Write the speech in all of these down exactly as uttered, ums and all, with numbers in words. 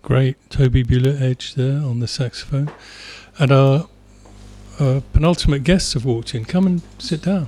great. Toby Bülent-Edge there on the saxophone. And our, our penultimate guests have walked in. Come and sit down.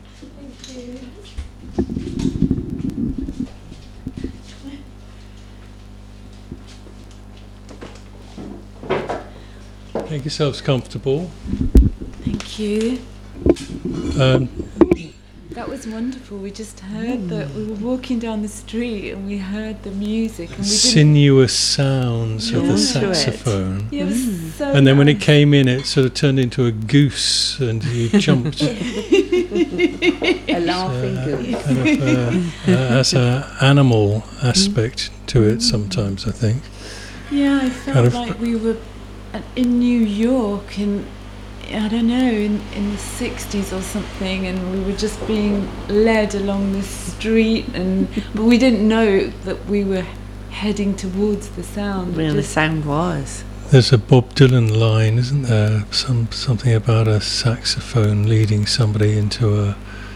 Make yourselves comfortable. Thank you. Um, that was wonderful. We just heard mm. that we were walking down the street and we heard the music and we sinuous sounds yeah. of the saxophone. Yeah, it was mm. so and then nice. When it came in, it sort of turned into a goose, and you jumped. A laughing uh, goose. Kind of, uh, uh, has an animal aspect to it sometimes, I think. Yeah, I felt kind of like we were in New York in, I don't know, in, in the sixties or something, and we were just being led along the street, and but we didn't know that we were heading towards the sound. Where the sound was. There's a Bob Dylan line, isn't there? Some something about a saxophone leading somebody into a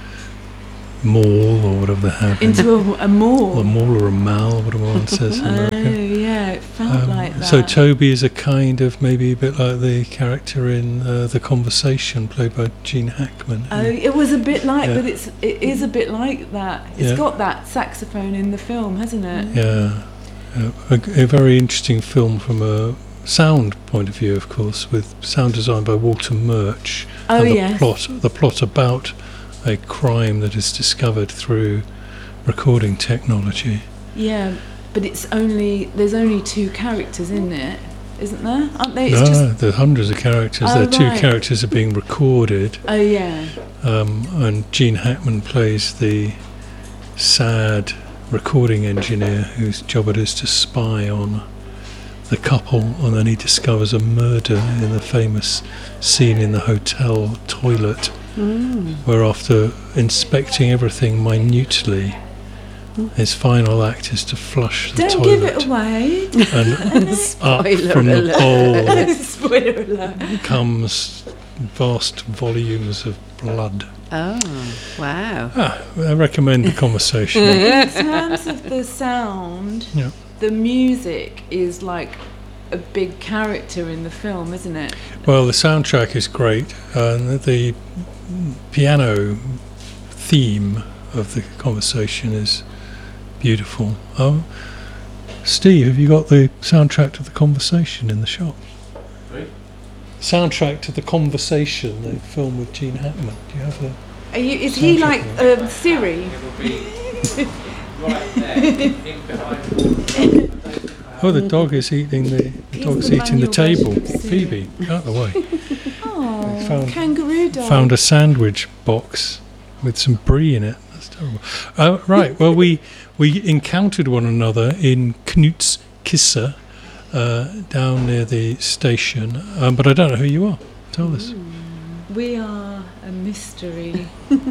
mall or whatever they have. Into a, a mall. A mall or a mall, whatever one says in America. Oh, yeah, it felt um, like that. So Toby is a kind of, maybe a bit like the character in uh, The Conversation, played by Gene Hackman. Oh, it was a bit like, yeah. but it's it is a bit like that. It's yeah. got that saxophone in the film, hasn't it? Yeah. yeah. A, a very interesting film from a sound point of view, of course, with sound design by Walter Murch. Oh, and the yes. plot, the plot about a crime that is discovered through recording technology. Yeah, but it's only there's only two characters in it, isn't there? Aren't they? No, it's just there's hundreds of characters. Oh, there are two right. characters are being recorded. Oh yeah. Um, and Gene Hackman plays the sad recording engineer whose job it is to spy on the couple, and then he discovers a murder in the famous scene in the hotel toilet. Mm. Where after inspecting everything minutely, mm. his final act is to flush the Don't toilet. Don't give it away. And up from alert. the bowl Spoiler alert. comes vast volumes of blood. Oh, wow. Ah, I recommend The Conversation. In terms of the sound, yeah. the music is like a big character in the film, isn't it? Well, the soundtrack is great, and the piano theme of The Conversation is beautiful. Oh, Steve, have you got the soundtrack to The Conversation in the shop? Right. Soundtrack to The Conversation, the film with Gene Hackman. Do you have the? Are you, is he like um, Siri? It will be right there, in behind. Oh, the dog is eating the, the dog's the eating the table. Phoebe, out the way. Oh, found, kangaroo dog. Found a sandwich box with some brie in it. That's terrible. Uh, right, well, we we encountered one another in Knut's Kisse, uh, down near the station, um, but I don't know who you are. Tell us. We are a mystery.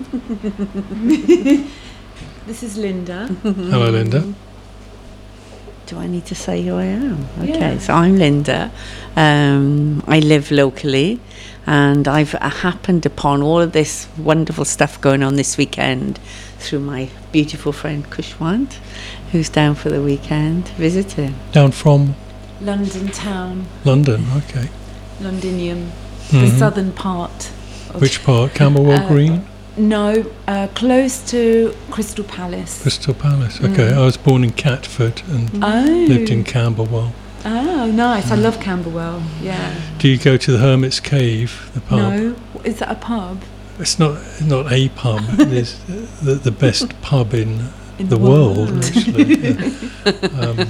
This is Linda. Hello, Linda. Do I need to say who I am? Okay, yeah. So I'm Linda. Um, I live locally, and I've uh, happened upon all of this wonderful stuff going on this weekend through my beautiful friend Kushwant, who's down for the weekend visiting. Down from? London town. London, okay. Londinium, Mm-hmm. the southern part. Of Which part? Camberwell uh, Green? No, uh, close to Crystal Palace. Crystal Palace, okay. Mm. I was born in Catford and Oh. lived in Camberwell. Oh, nice. I love Camberwell, yeah. Do you go to the Hermit's Cave, the pub? No, is that a pub? It's not not a pub. It is the, the best pub in, In the the world, world. actually. Yeah. Um,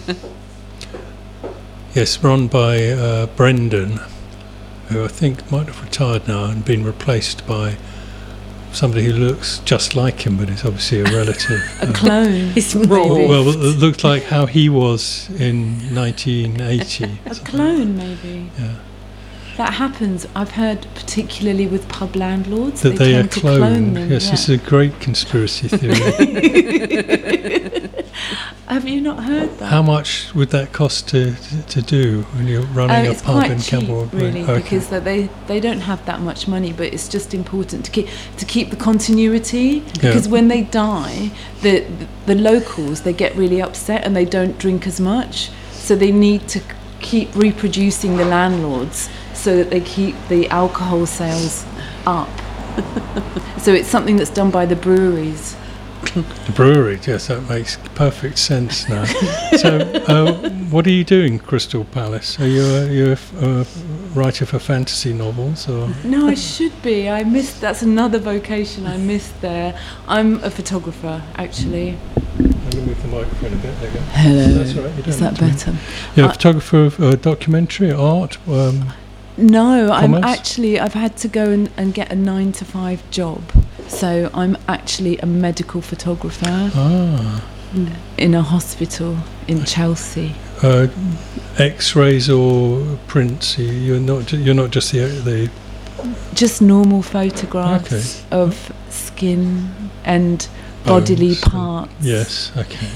yes, run by uh, Brendan, who I think might have retired now and been replaced by somebody who looks just like him, but is obviously a relative. A uh, clone. It's maybe. more. Well, it looked like how he was in nineteen eighty. A clone, maybe. Yeah. That happens. I've heard, particularly with pub landlords, That they, they, are tend to clone cloned. them. Yes, yeah. this is a great conspiracy theory. Have you not heard that? How much would that cost to to do when you're running Oh, a it's pub quite in cheap, Camberwell Green? really, Okay. because that they they don't have that much money, but it's just important to keep to keep the continuity. Because Yeah. when they die, the, the the locals they get really upset and they don't drink as much, so they need to keep reproducing the landlords so that they keep the alcohol sales up. So it's something that's done by the breweries. The brewery, yes, that makes perfect sense now. So, uh, what are you doing, Crystal Palace? Are you a, you a, f- a writer for fantasy novels, or? No, I should be. I missed. That's another vocation I missed there. I'm a photographer, actually. I'm going to move the microphone a bit. There you go. Hello. That's all right. You don't Is that have to- better? You're a I- photographer of uh, documentary, art. Um, No, I'm Commerce? actually. I've had to go and, and get a nine to five job. So I'm actually a medical photographer ah, in a hospital in Chelsea. uh, X-rays or prints. you- You're not. ju- You're not just the the. Just normal photographs Okay. of skin and bodily bones and- parts. Yes. Okay.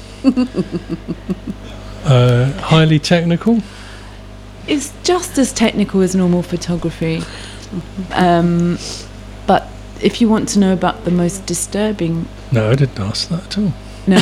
uh, highly technical. It's just as technical as normal photography. Um, but if you want to know about the most disturbing, No, I didn't ask that at all. no,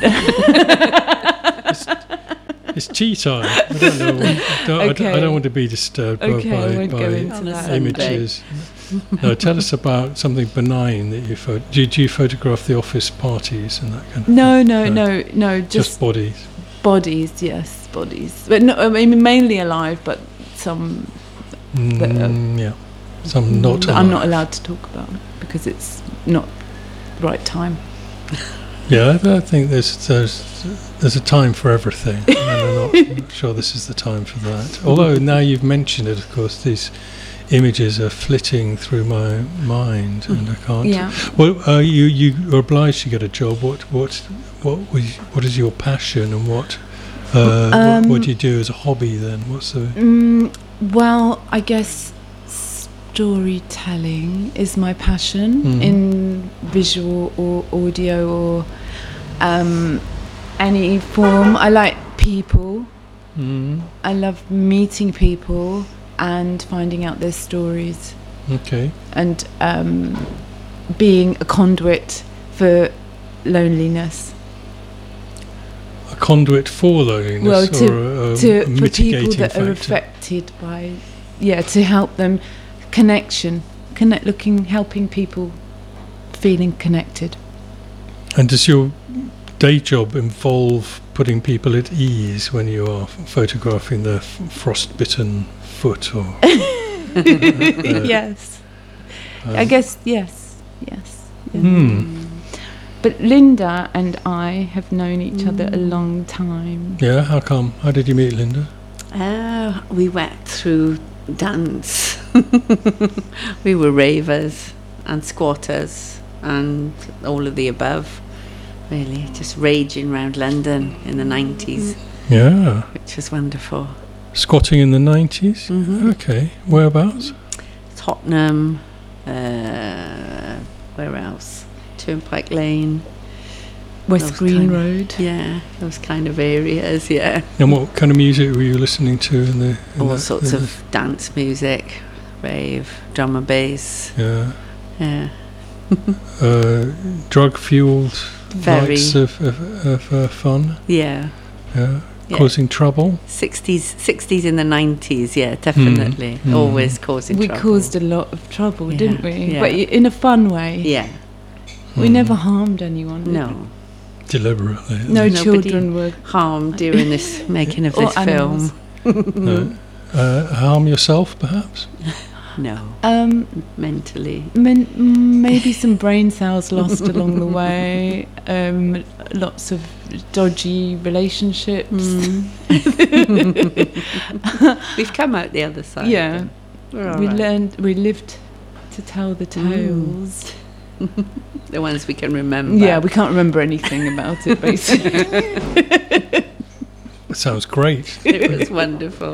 It's tea time. I don't know. What, I, don't, I, don't, I Okay. don't want to be disturbed by, Okay, I by, won't go by into On a that. Sunday. images. No, tell us about something benign that you pho- do. Do you photograph the office parties and that kind of No, thing? no, no, no, Just, just bodies. bodies, yes, bodies. But no, I mean mainly alive, but some But, uh, Mm, yeah. Some not. that I'm not alive. allowed to talk about because it's not right time. Yeah, I, I think there's there's there's a time for everything, and I'm not, I'm not sure this is the time for that. Although now you've mentioned it, of course, these images are flitting through my mind, and I can't. Yeah. Well, uh, you you are obliged to get a job. What what what was, what is your passion, and what uh, Um, what, what do you do as a hobby then? What's the Mm, well, I guess storytelling is my passion Mhm. in visual or audio or um, any form. I like people. mm, I love meeting people and finding out their stories okay? and um, being a conduit for loneliness. A conduit for loneliness, Well, to- or a, a to for mitigating people that factor. are affected by, yeah, to help them connection, connect, looking, helping people feeling connected. And does your day job involve putting people at ease when you are f- photographing their f- frostbitten foot, or Yes, um, I guess yes, yes. Yeah. Hmm. But Linda and I have known each other a Mm. long time. Yeah, how come? How did you meet Linda? Uh, we went through dance. We were ravers and squatters and all of the above, really. Just raging around London in the nineties, Yeah, which was wonderful. squatting in the nineties. Mhm. Okay, whereabouts? Tottenham, uh, where else? Turnpike Lane. West Those Green kind of- Road. Yeah, those kind of areas, yeah. And what kind of music were you listening to in the? In All the, sorts in of dance music, rave, drum and bass, the, yeah. yeah, uh, drug-fueled Very. nights of, of, of uh, fun. Yeah. Yeah, Yeah. causing trouble. sixties, sixties in the nineties, yeah, definitely. Mm. Always causing We trouble. caused a lot of trouble, Yeah, didn't we? yeah. But y- in a fun way. Yeah, We Hmm. never harmed anyone. did no. Deliberately. we? No Nobody- children were. Harm during this making of Or this animals. film. No. Uh, harm yourself, perhaps. No, Um, mentally. men- maybe some brain cells lost along the way. Um, lots of dodgy relationships. Mm. We've come out the other side. Yeah. then. We're all We right. learned. We lived to tell the Mm. tales. The ones we can remember. Yeah, we can't remember anything about it, basically. That sounds great. It was wonderful.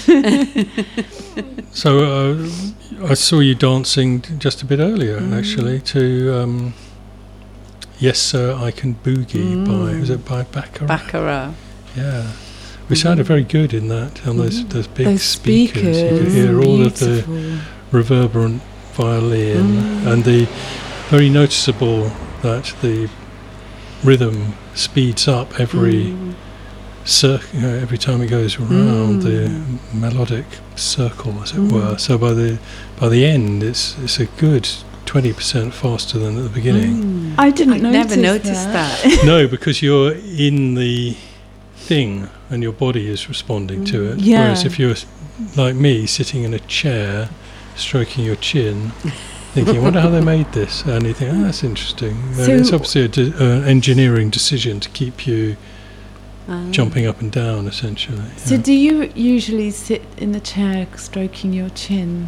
So uh, I saw you dancing t- just a bit earlier, Mm. actually, to um, "Yes Sir, I Can Boogie" by Mm. was it by Baccarat? Baccarat. Yeah, we sounded very good in that on those those big Those speakers. You could speakers, hear all of the beautiful. reverberant violin Mm. and the very noticeable that the rhythm speeds up every Mm. cir- you know, every time it goes around Mm. the melodic circle, as it Mm. were. So by the by the end, it's it's a good twenty percent faster than at the beginning. Mm. I didn't I'd notice never noticed that. that. No, because you're in the thing and your body is responding to it. Yeah. Whereas if you're like me, sitting in a chair, stroking your chin, thinking, I wonder how they made this, and you think, oh, that's interesting. Uh, So- it's obviously an de- uh, engineering decision to keep you Ah. jumping up and down, essentially. So yeah. do you usually sit in the chair stroking your chin?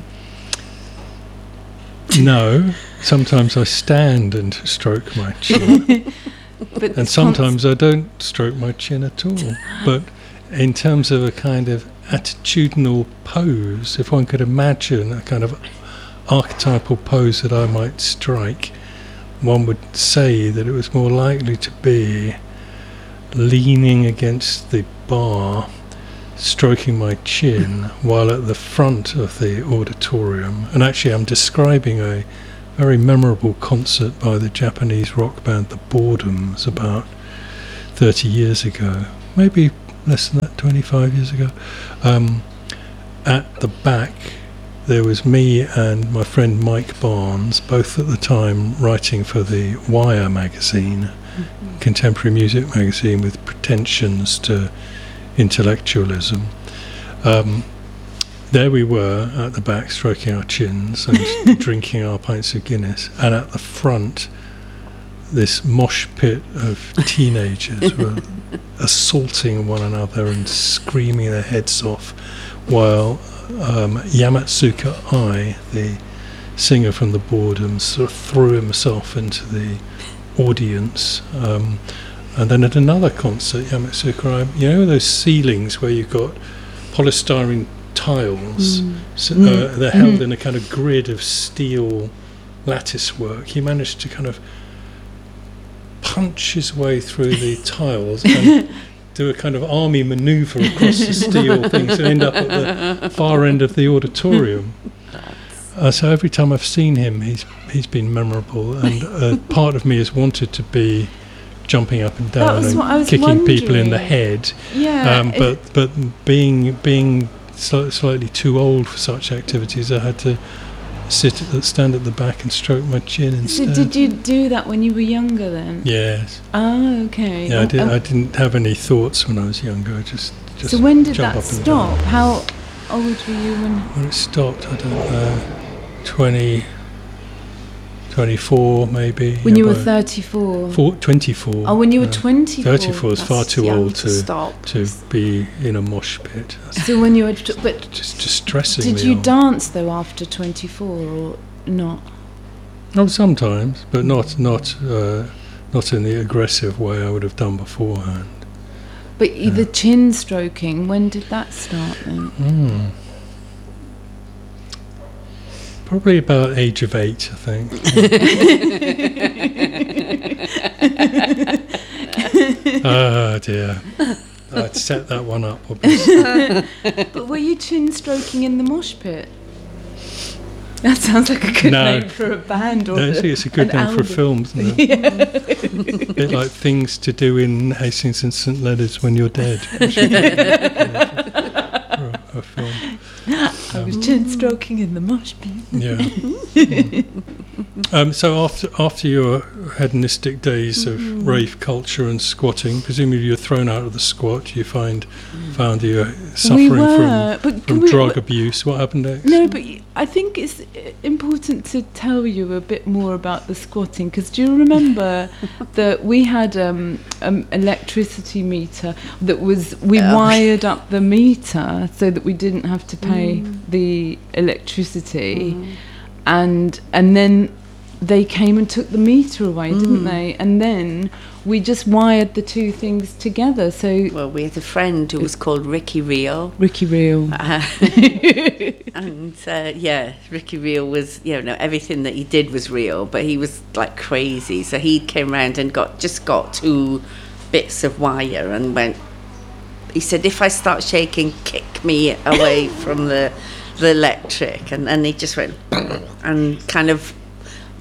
No, sometimes I stand and stroke my chin, But and sometimes I don't stroke my chin at all. But in terms of a kind of attitudinal pose, if one could imagine a kind of archetypal pose that I might strike, one would say that it was more likely to be leaning against the bar, stroking my chin while at the front of the auditorium. And actually I'm describing a very memorable concert by the Japanese rock band The Boredoms about thirty years ago, maybe less than that, twenty-five years ago. Um, at the back there was me and my friend Mike Barnes, both at the time writing for the Wire magazine, mm-hmm. contemporary music magazine with pretensions to intellectualism. Um, there we were at the back stroking our chins and drinking our pints of Guinness, and at the front this mosh pit of teenagers were assaulting one another and screaming their heads off, while um, Yamatsuka Ai, the singer from the Boredoms, sort of threw himself into the audience. Um, and then at another concert, Yamatsuka Ai, you know those ceilings where you've got polystyrene tiles, Mm. so, Mm. uh, they're held Mm. in a kind of grid of steel lattice work. He managed to kind of punch his way through the tiles and do a kind of army manoeuvre across the steel things and end up at the far end of the auditorium. Uh, so every time I've seen him, he's he's been memorable, and uh, part of me has wanted to be jumping up and That down was what I and was kicking people in the wondering. head. Yeah. Um, but but being being sli- slightly too old for such activities, I had to sit at, stand at the back and stroke my chin so instead. did you do that when you were younger then? Yes. Oh, okay. Yeah, I, Um, did, um, I didn't have any thoughts when I was younger. I just just so when did jump that up and stop? down. How old were you when? When it stopped, I don't know, twenty, twenty-four maybe. When yeah, you were by- thirty-four. Four, twenty-four. Oh, when you were yeah. twenty-four. thirty-four is far That's too young old to to stop. to be in a mosh pit. That's So when you were, t- but just distressingly did you old. dance though after twenty-four or not? Oh, sometimes, but not not uh, not in the aggressive way I would have done beforehand. But y Yeah. the chin stroking, when did that start then? Mm. Probably about age of eight, I think. Oh dear. I'd set that one up, obviously. But were you chin stroking in the mosh pit? That sounds like a good No. name for a band or Actually, it's a good an name for a album. film, isn't it? A bit like things to do in Hastings and St Leonard's when you're dead. Which would be a good name for a, a film. I was chin stroking in the mosh pit. Yeah. Mm. Um, so after after your hedonistic days of Mhm. rave culture and squatting, presumably you're thrown out of the squat. You find found you were suffering we were, from but from we, drug abuse. What happened next? No, but y- I think it's uh, important to tell you a bit more about the squatting, because do you remember that we had um, an electricity meter that was, we Oh. wired up the meter so that we didn't have to pay Mm. the electricity, Mm. and and then they came and took the meter away, didn't Mm. they? And then we just wired the two things together. So Well, we had a friend who was called Ricky Reel. Ricky Reel. Uh, and uh, yeah, Ricky Reel was, you know, everything that he did was real, but he was like crazy. So he came round and got just got two bits of wire and went. He said, "If I start shaking, kick me away from the the electric," and and he just went and kind of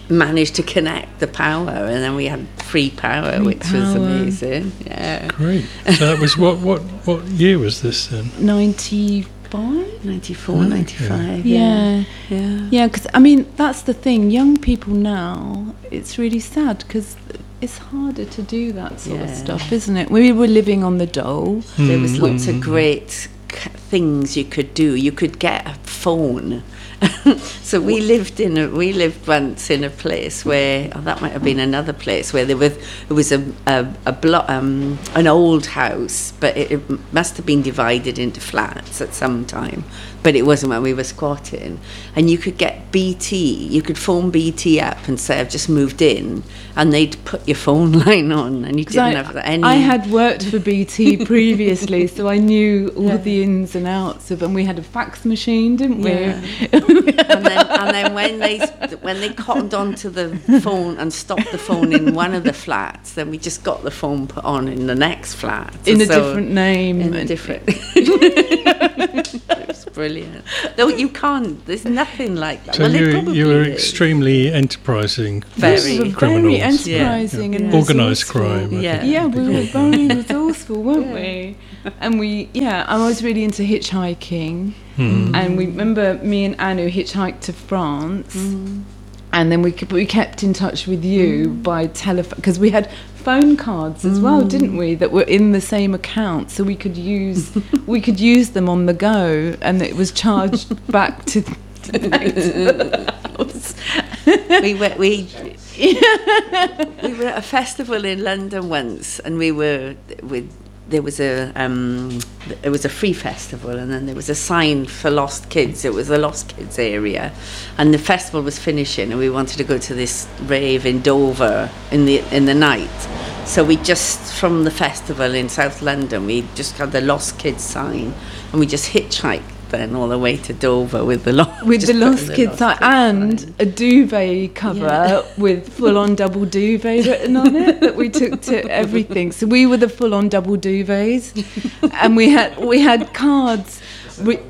managed to connect the power, and then we had free power, Free which was power. amazing. Yeah, Great. So that was what what what year was this then? ninety-five? ninety-four, Okay. ninety-five. Yeah. yeah. Yeah, because, I mean, that's the thing. Young people now, it's really sad because it's harder to do that sort of Yeah. stuff, isn't it? We were living on the dole. There was Mm, lots mm, of great c- things you could do. You could get a phone. So we lived in a, we lived once in a place where, oh, that might have been another place where there was it was a a, a blo- um, an old house, but it, it must have been divided into flats at some time. But it wasn't when we were squatting, and you could get B T. You could phone B T up and say, "I've just moved in," and they'd put your phone line on, and you 'Cause didn't I, have any. I had worked for B T previously, so I knew all the ins and outs of, and we had a fax machine, didn't we? Yeah. and then and then when they when they cottoned onto the phone and stopped the phone in one of the flats, then we just got the phone put on in the next flat In a So- different name. in a and- different. It was brilliant. No, you can't. There's nothing like that. So well, it you probably you were is. extremely enterprising. Very. We were criminals. very enterprising Yeah. and Yeah. Organised resourceful. crime. I Yeah. think. Yeah, we were very resourceful, weren't Yeah. we? And we, yeah, I was really into hitchhiking. Hmm. And we remember me and Anu hitchhiked to France. Mm. And then we could, we kept in touch with you by telephone, because we had phone cards as well, didn't we? That were in the same account, so we could use we could use them on the go, and it was charged back to, to, back to the house. we were we we were at a festival in London once, and we were with there was a um it was a free festival, and then there was a sign for lost kids. It was a lost kids area, and the festival was finishing, and we wanted to go to this rave in Dover in the in the night. So we just, from the festival in South London, we just had the lost kids sign, and we just hitchhiked then all the way to Dover with the lost With just the putting Lost the Kids sign Kids and sign. a duvet cover Yeah. with full-on double duvet written on it that we took to everything. So we were the full-on double duvets, and we had we had cards. We,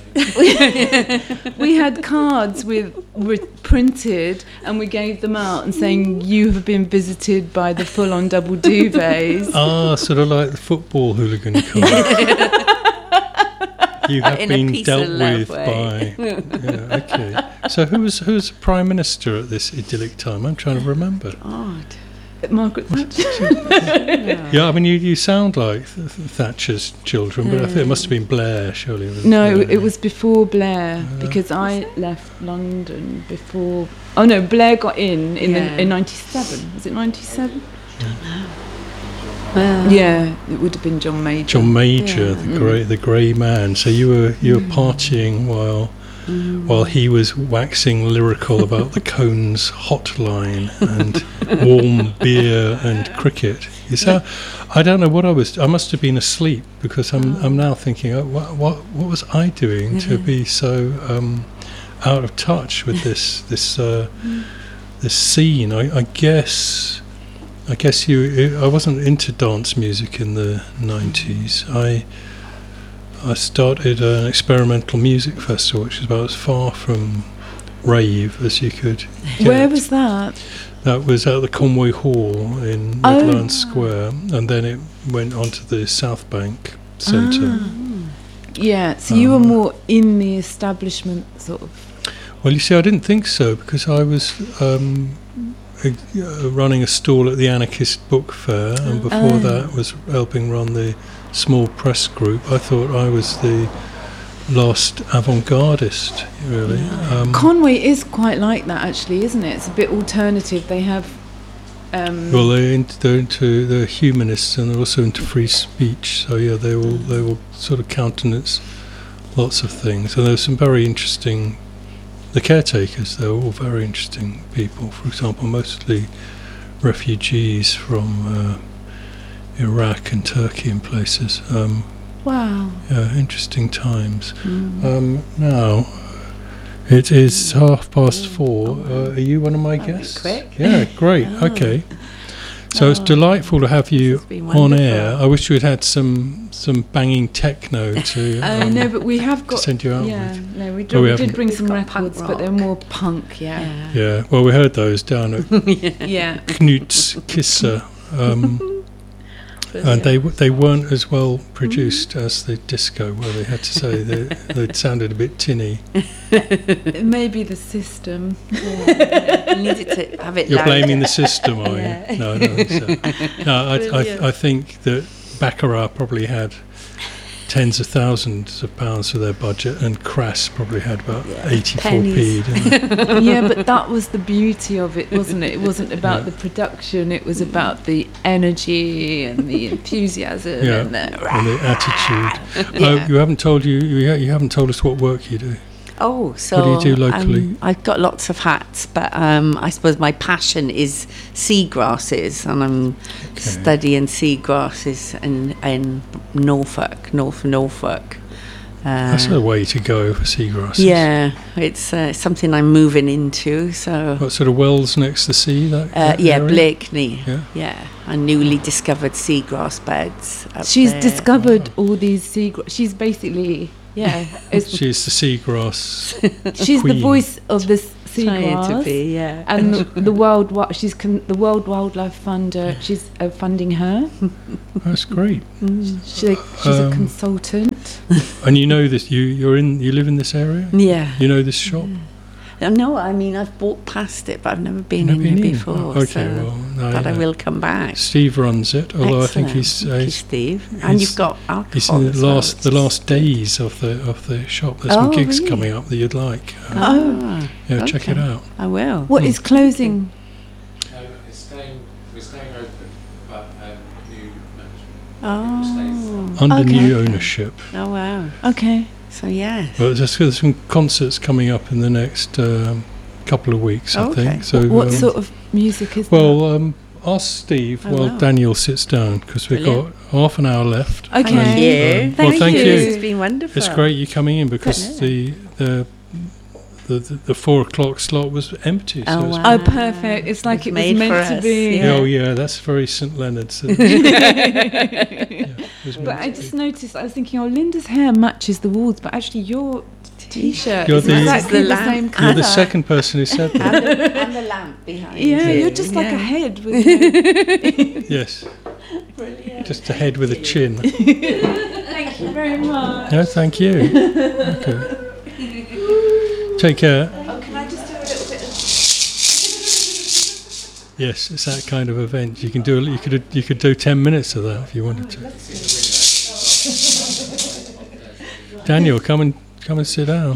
we had cards with, with printed, and we gave them out and saying, "You have been visited by the full-on double duvets." Ah, sort of like the football hooligan card. You have In a been peace dealt and love with way. by. Yeah, okay. So who was who was the prime minister at this idyllic time? I'm trying to remember. Odd. Margaret Thatcher. Yeah. Yeah, I mean you, you sound like Th- Th- Thatcher's children, but I think it must have been Blair, surely. wasn't No, it? it was before Blair, because I left London before. Oh no, Blair got in in, Yeah. the, in ninety-seven. Was it ninety-seven? Well, Yeah, it would have been John Major. John Major, Yeah. the grey the grey man. So you were you were partying while while he was waxing lyrical about the Cones hotline and warm beer and cricket. You see, I don't know what I was. I must have been asleep, because I'm I'm now thinking, oh, what what what was I doing to be so um, out of touch with this this uh, this scene? I, I guess. I guess you. I wasn't into dance music in the nineties. I I started an experimental music festival, which is about as far from rave as you could get. Where was that? That was at the Conway Hall in Oh. Redlands Square, and then it went on to the South Bank Centre. Ah. Yeah, so you were Um, more in the establishment, sort of. Well, you see, I didn't think so, because I was um, uh, running a stall at the Anarchist Book Fair, and before Oh. that was helping run the small press group. I thought I was the last avant-gardist, really. Um, Conway is quite like that, actually, isn't it? It's a bit alternative. They have. Um, well, they're into, they're into they're humanists, and they're also into free speech. So yeah, they will they will sort of countenance lots of things. And there's some very interesting. The caretakers, they're all very interesting people. For example, mostly refugees from uh, Iraq and Turkey and places. Um, wow. yeah, interesting times. Um, now, it is half past four. Uh, are you one of my That'd be guests? quick. Yeah, great. Oh. Okay. So it's Oh, delightful to have you has been on wonderful. air. I wish we'd had some some banging techno to, Uh, um, no, but we have to got. send you out Yeah, with. no, we, Oh, did, we we haven't. did bring We've some got punk records, but they're rock. more punk. Yeah, Yeah. Yeah, well, we heard those down at yeah. Knut's Kisser, um, and they w- they weren't as well produced as the disco, were they? Had to say they they sounded a bit tinny. It may be the system. Yeah. You needed to have it You're louder. blaming the system, are Yeah. you? No, I don't think so. No, I, Brilliant. I, I think that Baccarat probably had tens of thousands of pounds for their budget, and Crass probably had about Yeah. eighty-four Pennies. p. didn't they? Yeah, but that was the beauty of it, wasn't it? It wasn't about Yeah. the production, it was about the energy and the enthusiasm Yeah. and the. And the attitude. Yeah. Oh, you haven't told you you, ha- you haven't told us what work you do. Oh, so What do you do locally? Um, I've got lots of hats, but um, I suppose my passion is seagrasses, and I'm studying seagrasses in in Norfolk, North Norfolk. Uh, That's a way to go for seagrasses. yeah, it's uh, something I'm moving into. So What sort of wells next to the sea? That, uh, that yeah, area? Blakeney. Yeah. Yeah, and newly discovered seagrass beds. up She's there. discovered all these seagrass. She's basically, yeah, it's, She's the seagrass. she's the queen. voice of this Trying to seagrass. be, yeah. And the, the world, Wi- she's con- the World Wildlife Fund. Uh, she's uh, funding her. That's great. She, she's Um, a consultant. And you know this. You you're in. You live in this area. Yeah. You know this shop. Uh, No, I mean I've walked past it, but I've never been Never in been here in? before. Oh, okay, so well, no, but I yeah. will come back. Steve runs it. Although I think Excellent. he's uh, Thank you, he's, Steve. he's- And you've got alcohol. he's in as the well, last which the is- last days of the of the shop. There's some Oh, gigs really? coming up that you'd like. Uh, Ah, yeah, check it okay. out. I will. What is closing? No, it's staying, we're staying open, but um, new management. Oh, Under Okay. new ownership. oh wow. Okay. So yes. Well, there's, there's some concerts coming up in the next um, couple of weeks, I Okay. think. So, what um, sort of music is well, um, ask Steve Oh, while wow. Daniel sits down, because we've Brilliant. got half an hour left. that? Okay. Thank you. Um, well, thank you. It's been wonderful. It's great you coming in, because Yeah. the, the the the the four o'clock slot was empty. So Oh, it's- wow. Oh, perfect. It's like it was Made meant for to us, be. yeah. Oh yeah, that's very Saint Leonard's. Yeah, it was But meant I to just be. noticed, I was thinking, oh, Linda's hair matches the walls, but actually your T-shirt You're is the- exactly The the, lamp. same You're colour. the second person who said that. and, the, and the lamp behind Yeah, you. you're just like a Yeah. head with no- Yes, Brilliant. just a head with a chin. Thank you very much. No, thank you. Okay. Take care. Oh, can I just do a little bit of... Yes, it's that kind of event. You can do. a- You could. You could do ten minutes of that if you wanted to. Daniel, come and come and sit down.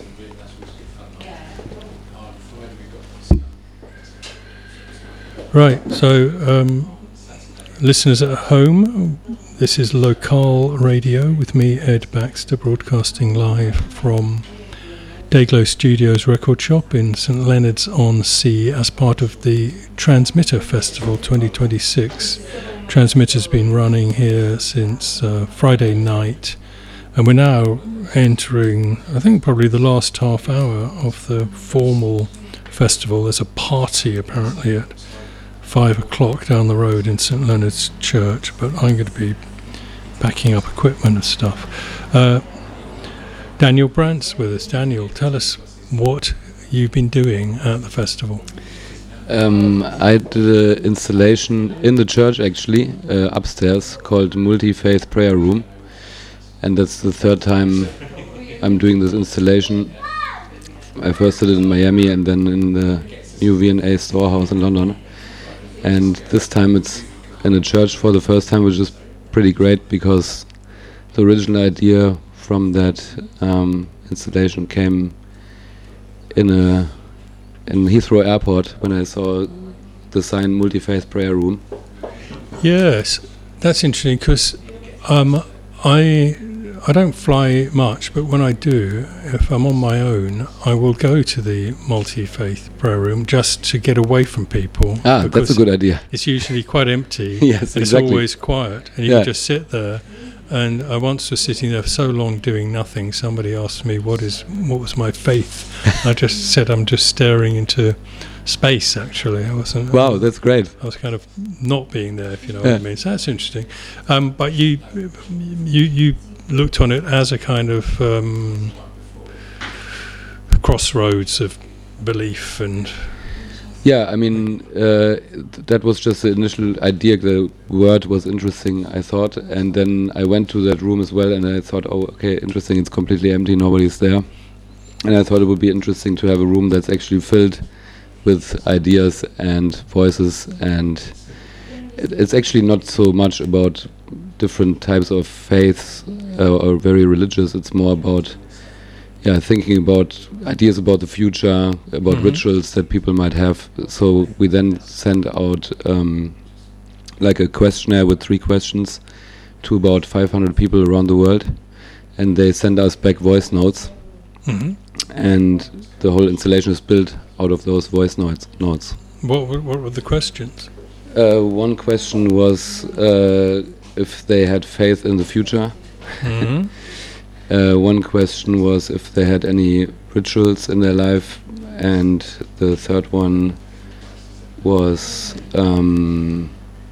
Right. So, um, listeners at home, this is Local Radio with me, Ed Baxter, broadcasting live from Dayglow Studios record shop in Saint Leonard's on Sea as part of the Transmitter Festival twenty twenty-six. Transmitter's been running here since uh, Friday night, and we're now entering, I think, probably the last half hour of the formal festival. There's a party apparently at five o'clock down the road in Saint Leonard's Church, but I'm going to be packing up equipment and stuff. Uh, Daniel Brandt's with us. Daniel, tell us what you've been doing at the festival. Um, I did an installation in the church, actually, uh, upstairs, called Multi-Faith Prayer Room, and that's the third time I'm doing this installation. I first did it in Miami and then in the new V and A storehouse in London, and this time it's in a church for the first time, which is pretty great because the original idea from that um, installation came in a in Heathrow Airport when I saw the sign Multi-Faith Prayer Room. Yes, that's interesting because um, I I don't fly much, but when I do, if I'm on my own, I will go to the multi-faith prayer room just to get away from people. Ah, that's a because good idea. It's usually quite empty. Yes, and exactly. It's always quiet, and you Yeah. can just sit there And I once was sitting there for so long doing nothing. Somebody asked me what is what was my faith. I just said I'm just staring into space. Actually, I wasn't. Wow, that's great. I was kind of not being there, if you know Yeah. what I mean. So that's interesting. Um, but you, you, you looked on it as a kind of um, crossroads of belief and. Yeah, I mean, uh, th- that was just the initial idea. The word was interesting, I thought. And then I went to that room as well, and I thought, oh, okay, interesting, it's completely empty, nobody's there. And I thought it would be interesting to have a room that's actually filled with ideas and voices. And it, it's actually not so much about different types of faiths uh, or very religious. It's more about Yeah, thinking about ideas about the future, about Mhm. rituals that people might have. So we then send out um, like a questionnaire with three questions to about five hundred people around the world, and they send us back voice notes, Mhm. and the whole installation is built out of those voice notes. notes. What, were- what were the questions? Uh, one question was uh, if they had faith in the future. Mhm. Uh, one question was if they had any rituals in their life, and the third one was um,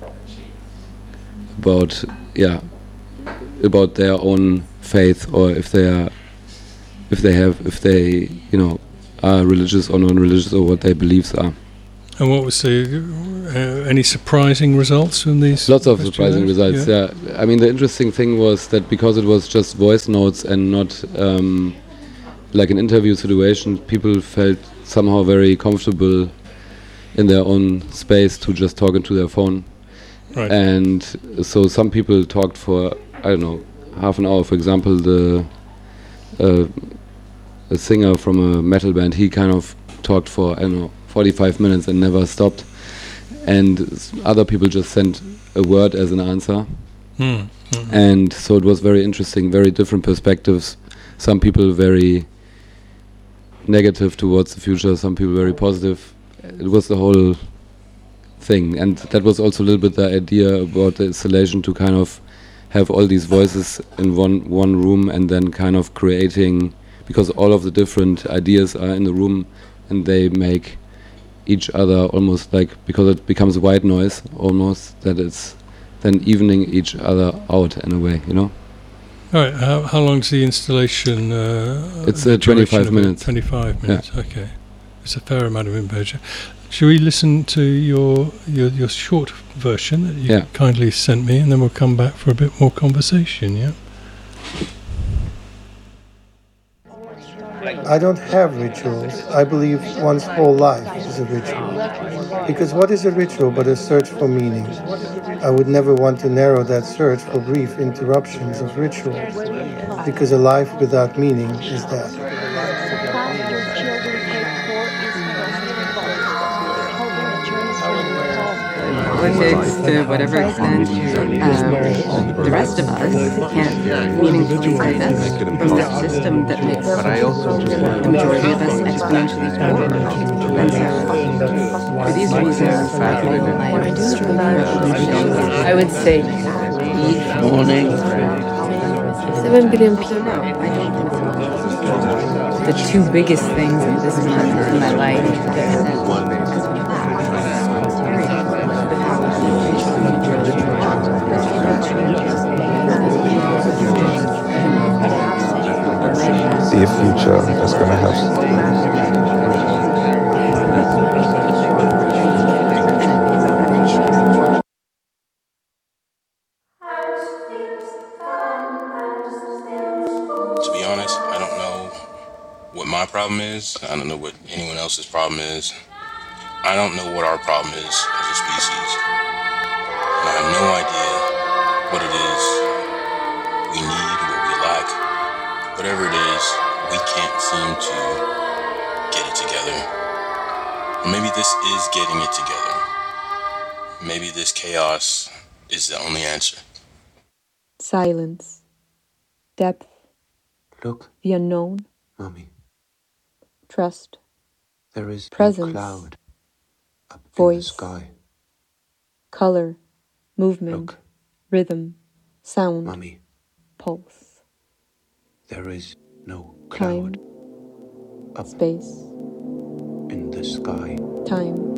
about yeah about their own faith, or if they are if they have if they you know are religious or non-religious, or what their beliefs are. And what was the uh, any surprising results from these? Lots of questionnaires? surprising results. Yeah. I mean, the interesting thing was that because it was just voice notes and not um, like an interview situation, people felt somehow very comfortable in their own space to just talk into their phone. Right. And so some people talked for I don't know half an hour. For example, the uh, a singer from a metal band, he kind of talked for I don't know forty-five minutes and never stopped. And s- other people just sent a word as an answer. Mm. Mhm. And so it was very interesting, very different perspectives. Some people very negative towards the future, some people very positive. It was the whole thing. And that was also a little bit the idea about the installation, to kind of have all these voices in one, one room, and then kind of creating, because all of the different ideas are in the room and they make each other almost like, because it becomes white noise almost, that it's then evening each other out in a way, you know? All right. How, how long's the installation? Uh, It's, the uh, duration twenty-five of it? minutes. twenty-five Yeah. minutes. Okay. It's a fair amount of information. Shall we listen to your your, your short version that you Yeah. kindly sent me, and then we'll come back for a bit more conversation? Yeah. I don't have rituals. I believe one's whole life is a ritual. Because what is a ritual but a search for meaning? I would never want to narrow that search for brief interruptions of rituals. Because a life without meaning is death. Politics, to whatever extent um, the rest of us can't meaningfully divest from that system that makes the majority of us exponentially poorer. And so, for these reasons, I would say each morning. seven billion people. The two biggest things in this month in my life. See a future that's gonna have. To be honest, I don't know what my problem is. I don't know what anyone else's problem is. I don't know what our problem is as a species. And I have no idea what it is we need, what we lack. Whatever it is, we can't seem to get it together. Or maybe this is getting it together. Maybe this chaos is the only answer. Silence. Depth. Look, The unknown. Mommy, Trust. there is Presence. a cloud up Voice. in the sky. Color. Movement. Look, Rhythm. Sound. Mommy, pulse. There is no Time. cloud up Space. in the sky. Time.